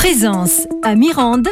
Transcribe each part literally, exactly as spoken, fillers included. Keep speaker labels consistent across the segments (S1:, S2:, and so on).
S1: Présence à Mirande,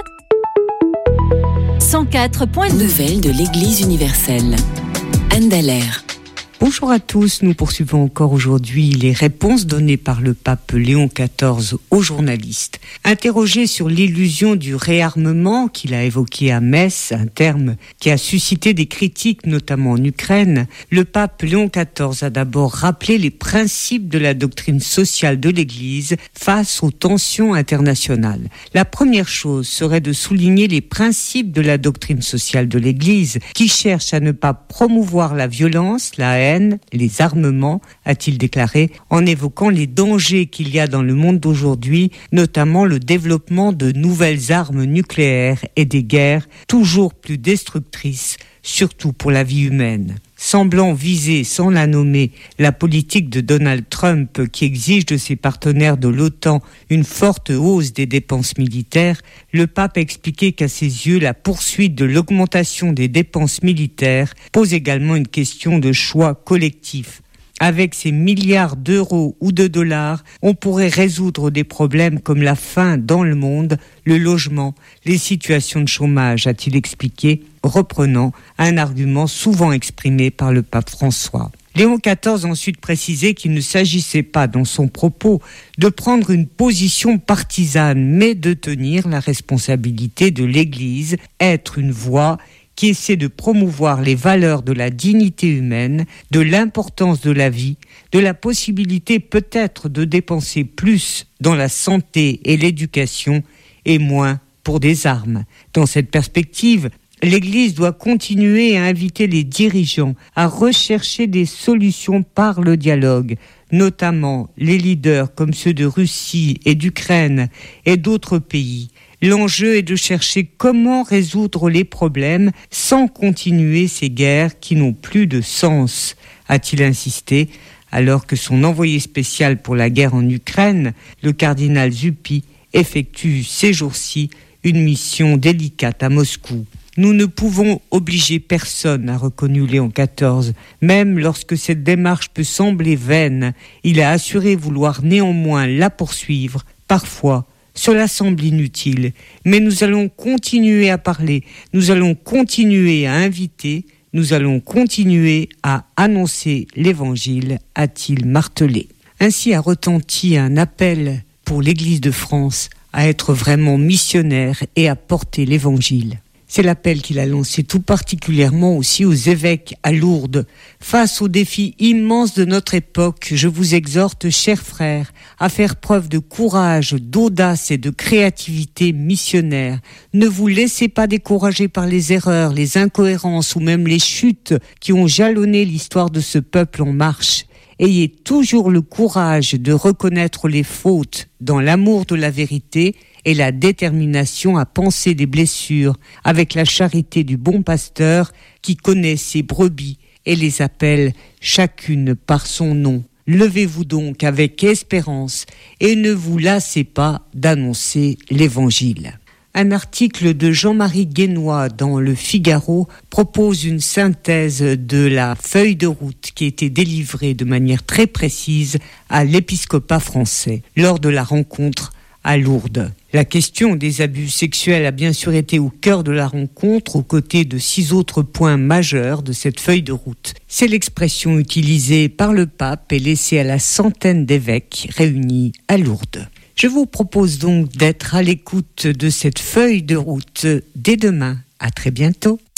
S1: cent quatre point deux.
S2: Nouvelles de l'Église universelle. Anne Dallaire.
S3: Bonjour à tous, nous poursuivons encore aujourd'hui les réponses données par le pape Léon quatorze aux journalistes. Interrogé sur l'illusion du réarmement qu'il a évoqué à Metz, un terme qui a suscité des critiques notamment en Ukraine, le pape Léon quatorze a d'abord rappelé les principes de la doctrine sociale de l'Église face aux tensions internationales. La première chose serait de souligner les principes de la doctrine sociale de l'Église qui cherche à ne pas promouvoir la violence, la haine, les armements, a-t-il déclaré, en évoquant les dangers qu'il y a dans le monde d'aujourd'hui, notamment le développement de nouvelles armes nucléaires et des guerres toujours plus destructrices, surtout pour la vie humaine. Semblant viser, sans la nommer, la politique de Donald Trump qui exige de ses partenaires de l'OTAN une forte hausse des dépenses militaires, le pape a expliqué qu'à ses yeux, la poursuite de l'augmentation des dépenses militaires pose également une question de choix collectif. Avec ces milliards d'euros ou de dollars, on pourrait résoudre des problèmes comme la faim dans le monde, le logement, les situations de chômage, a-t-il expliqué, reprenant un argument souvent exprimé par le pape François. Léon quatorze a ensuite précisé qu'il ne s'agissait pas, dans son propos, de prendre une position partisane, mais de tenir la responsabilité de l'Église, être une voix qui essaie de promouvoir les valeurs de la dignité humaine, de l'importance de la vie, de la possibilité peut-être de dépenser plus dans la santé et l'éducation et moins pour des armes. Dans cette perspective, l'Église doit continuer à inviter les dirigeants à rechercher des solutions par le dialogue, notamment les leaders comme ceux de Russie et d'Ukraine et d'autres pays. L'enjeu est de chercher comment résoudre les problèmes sans continuer ces guerres qui n'ont plus de sens, a-t-il insisté, alors que son envoyé spécial pour la guerre en Ukraine, le cardinal Zuppi, effectue ces jours-ci une mission délicate à Moscou. Nous ne pouvons obliger personne, a reconnu Léon quatorze, même lorsque cette démarche peut sembler vaine. Il a assuré vouloir néanmoins la poursuivre, parfois. Cela semble inutile, mais nous allons continuer à parler, nous allons continuer à inviter, nous allons continuer à annoncer l'Évangile, a-t-il martelé. Ainsi a retenti un appel pour l'Église de France à être vraiment missionnaire et à porter l'Évangile. C'est l'appel qu'il a lancé tout particulièrement aussi aux évêques à Lourdes. Face aux défis immenses de notre époque, je vous exhorte, chers frères, à faire preuve de courage, d'audace et de créativité missionnaire. Ne vous laissez pas décourager par les erreurs, les incohérences ou même les chutes qui ont jalonné l'histoire de ce peuple en marche. Ayez toujours le courage de reconnaître les fautes dans l'amour de la vérité et la détermination à panser des blessures avec la charité du bon pasteur qui connaît ses brebis et les appelle chacune par son nom. Levez-vous donc avec espérance et ne vous lassez pas d'annoncer l'Évangile. Un article de Jean-Marie Guénois dans Le Figaro propose une synthèse de la feuille de route qui a été délivrée de manière très précise à l'épiscopat français lors de la rencontre à Lourdes. La question des abus sexuels a bien sûr été au cœur de la rencontre, aux côtés de six autres points majeurs de cette feuille de route. C'est l'expression utilisée par le pape et laissée à la centaine d'évêques réunis à Lourdes. Je vous propose donc d'être à l'écoute de cette feuille de route dès demain. À très bientôt.